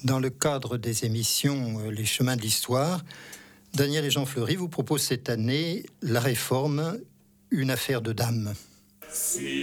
Dans le cadre des émissions Les Chemins de l'Histoire, Daniel et Jean Fleury vous proposent cette année la réforme, une affaire de dames. Si